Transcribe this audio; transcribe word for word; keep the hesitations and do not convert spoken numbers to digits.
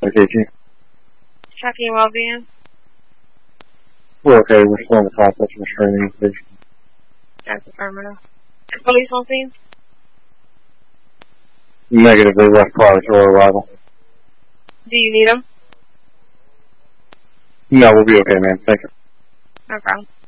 vacation. Checking well-being. We're okay. We're still in the process of restraining the patient. That's affirmative. Police on scene? Negative. They left prior to our arrival. Do you need them? No, we'll be okay, man. Thank you. No problem.